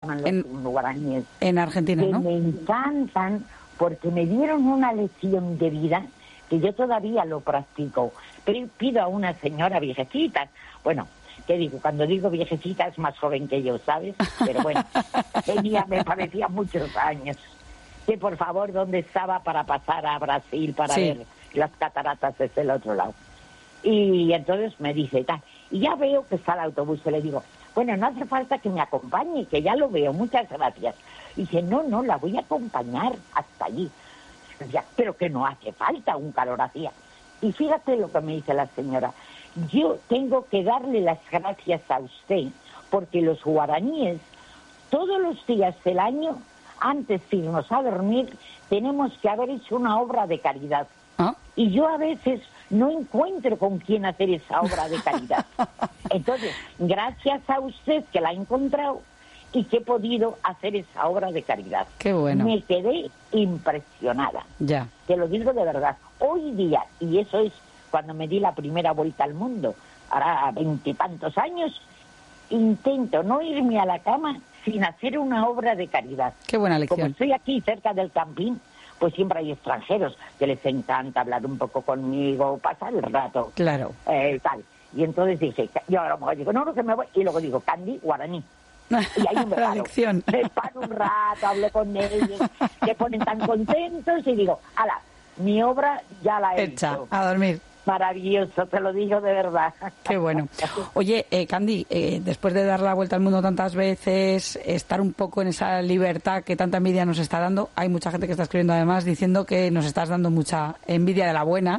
los guaraníes. En Argentina, que ¿no? Me encantan porque me dieron una lección de vida que yo todavía lo practico. Pero pido a una señora viejecita, bueno, ¿qué digo? Cuando digo viejecita es más joven que yo, ¿sabes? Pero bueno, me parecía muchos años. Que por favor, ¿dónde estaba para pasar a Brasil para ver las cataratas desde el otro lado? Y entonces me dice, tal, y ya veo que está el autobús, y le digo, bueno, no hace falta que me acompañe, que ya lo veo, muchas gracias. Y dice, no, la voy a acompañar hasta allí. Decía, pero que no hace falta, un calor hacía. Y fíjate lo que me dice la señora, yo tengo que darle las gracias a usted, porque los guaraníes, todos los días del año, antes de irnos a dormir, tenemos que haber hecho una obra de caridad. Y yo a veces no encuentro con quién hacer esa obra de caridad. Entonces, gracias a usted que la ha encontrado y que he podido hacer esa obra de caridad. Qué bueno. Me quedé impresionada. Ya. Te lo digo de verdad. Hoy día, y eso es cuando me di la primera vuelta al mundo, ahora 20 y tantos años, intento no irme a la cama sin hacer una obra de caridad. Qué buena lección. Como estoy aquí cerca del campín, pues siempre hay extranjeros que les encanta hablar un poco conmigo, pasar el rato. Claro. Tal. Y entonces dije, yo a lo mejor digo, no, que me voy. Y luego digo, Candy, guaraní. Y ahí me paro. Me paro un rato, hablo con ellos, se ponen tan contentos y digo, ala, mi obra ya la he hecho. A dormir. Maravilloso, te lo digo de verdad. Qué bueno. Oye, Candy, después de dar la vuelta al mundo tantas veces, estar un poco en esa libertad que tanta envidia nos está dando, hay mucha gente que está escribiendo además diciendo que nos estás dando mucha envidia de la buena.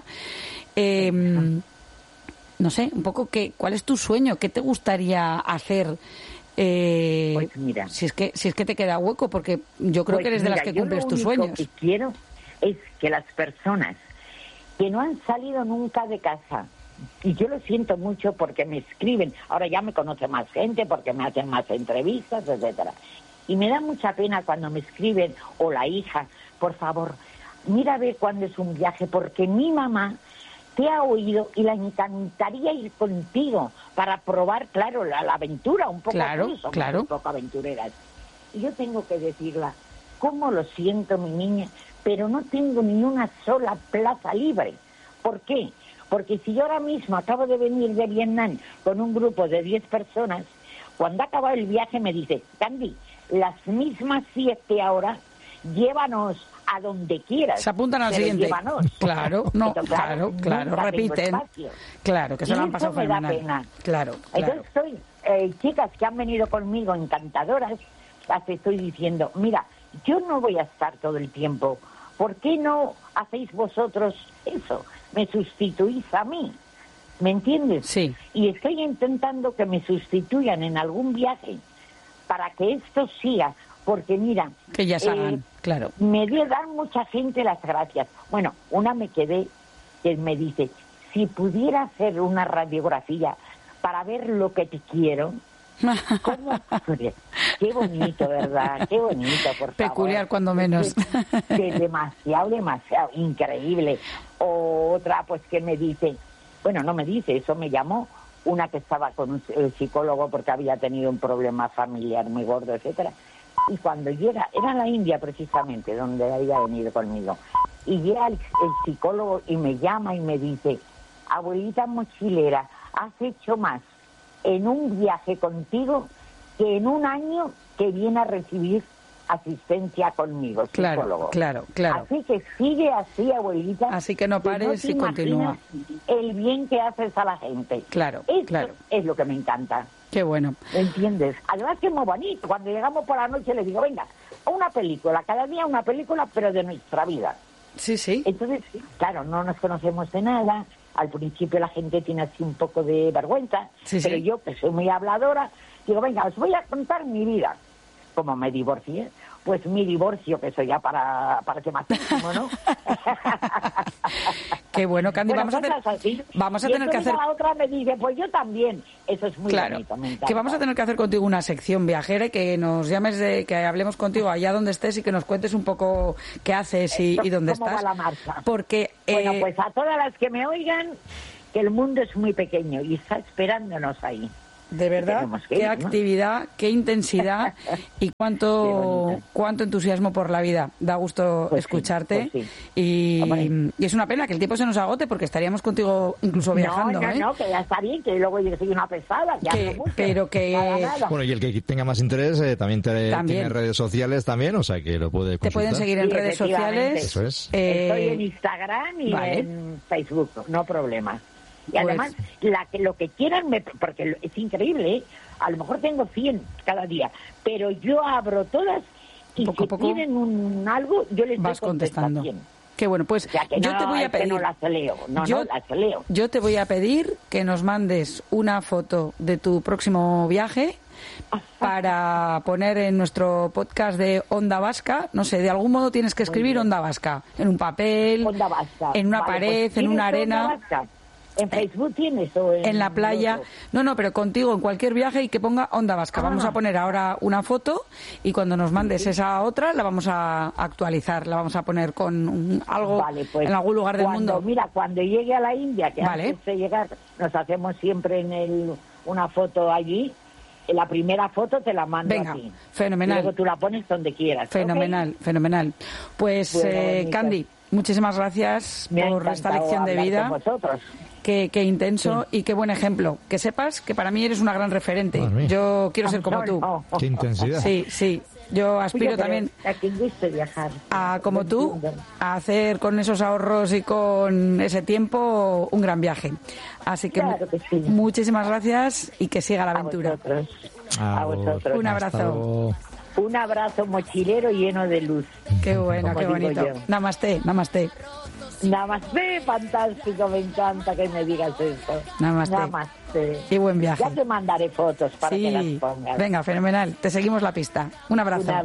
No sé, un poco ¿cuál es tu sueño? ¿Qué te gustaría hacer? Pues mira, si es que te queda hueco, porque yo creo que eres de las que cumples tus sueños. Lo que quiero es que las personas que no han salido nunca de casa, y yo lo siento mucho porque me escriben, ahora ya me conoce más gente porque me hacen más entrevistas, etcétera, y me da mucha pena cuando me escriben, o la hija, por favor, mira a ver cuándo es un viaje, porque mi mamá te ha oído y le encantaría ir contigo para probar, claro, la aventura, un poco un poco aventureras. Y yo tengo que decirla, cómo lo siento, mi niña, pero no tengo ni una sola plaza libre. ¿Por qué? Porque si yo ahora mismo acabo de venir de Vietnam con un grupo de 10 personas, cuando ha acabado el viaje me dice, Candy, las mismas 7 ahora, llévanos a donde quieras. Se apuntan al siguiente. Llévanos. Claro, repiten. Claro, que se lo han pasado fenomenal. Me da pena. Claro. Entonces chicas que han venido conmigo encantadoras, las estoy diciendo, mira, yo no voy a estar todo el tiempo. ¿Por qué no hacéis vosotros eso? Me sustituís a mí. ¿Me entiendes? Sí. Y estoy intentando que me sustituyan en algún viaje para que esto siga. Porque mira, que ya saben, claro. Me dan mucha gente las gracias. Bueno, una me quedé que me dice, si pudiera hacer una radiografía para ver lo que te quiero, ¿cómo? Qué bonito, ¿verdad? Qué bonito, por favor. Peculiar cuando menos. Demasiado, increíble. O otra, pues, que me dice, bueno, no me dice, eso me llamó una que estaba con un psicólogo porque había tenido un problema familiar muy gordo, etcétera. Y cuando llega, era la India precisamente, donde había venido conmigo, y llega el psicólogo y me llama y me dice, abuelita mochilera, has hecho más en un viaje contigo que en un año que viene a recibir asistencia conmigo, psicólogo. Claro. Así que sigue así, abuelita. Así que no pares y continúa. El bien que haces a la gente. Claro. Es lo que me encanta. Qué bueno. ¿Entiendes? Además que es muy bonito. Cuando llegamos por la noche le digo, venga, una película, cada día una película, pero de nuestra vida. Sí. Entonces, claro, no nos conocemos de nada. Al principio la gente tiene así un poco de vergüenza, pero yo, que soy muy habladora, digo, venga, os voy a contar mi vida. Como me divorcié, pues mi divorcio, que eso ya para que matísimo, ¿no? Qué bueno, Candy. Bueno, vamos a tener que hacer... La otra me dice, pues yo también. Eso es muy bonito, me encanta. Que vamos a tener que hacer contigo una sección viajera y que nos llames, que hablemos contigo allá donde estés y que nos cuentes un poco qué haces y dónde estás. ¿Cómo va la marcha? Porque... Bueno, pues a todas las que me oigan, que el mundo es muy pequeño y está esperándonos ahí. De verdad, qué actividad, qué intensidad y cuánto entusiasmo por la vida. Da gusto escucharte. Sí. Y es una pena que el tiempo se nos agote porque estaríamos contigo incluso viajando. No, que ya está bien, que luego yo soy una pesada. Pero que... Nada. Bueno, y el que tenga más interés también tiene redes sociales también, o sea que lo puede consultar. Te pueden seguir en redes sociales. Eso es. Estoy en Instagram y en Facebook, no problemas. Y además, lo que quieran, porque es increíble, a lo mejor tengo 100 cada día, pero yo abro todas y poco si a poco tienen algo, yo les vas doy contestando. Qué bueno, pues yo te voy a pedir... No las leo, las leo. Yo te voy a pedir que nos mandes una foto de tu próximo viaje para poner en nuestro podcast de Onda Vasca. No sé, de algún modo tienes que escribir Onda Vasca, en un papel, Onda Vasca. en una pared, en una arena. ¿En Facebook tienes o en la playa? No, pero contigo en cualquier viaje y que ponga Onda Vasca. Vamos a poner ahora una foto y cuando nos mandes esa otra la vamos a actualizar, la vamos a poner con algo en algún lugar del mundo. Mira, cuando llegue a la India, que antes de llegar nos hacemos siempre una foto allí. La primera foto te la mando a ti. Fenomenal. Y luego tú la pones donde quieras. Fenomenal. Pues, Candy, muchísimas gracias por esta lección de vida. Qué intenso y qué buen ejemplo. Que sepas que para mí eres una gran referente. Yo quiero ser como tú. Qué intensidad. Sí. Yo aspiro también como tú, a hacer con esos ahorros y con ese tiempo un gran viaje. Así que, muchísimas gracias y que siga la aventura. A vosotros. Un abrazo. Un abrazo mochilero lleno de luz. Qué bueno, qué bonito. Namaste. Namaste, fantástico, me encanta que me digas eso. Namaste. Y buen viaje. Ya te mandaré fotos para que las pongas. Venga, fenomenal. Te seguimos la pista. Un abrazo.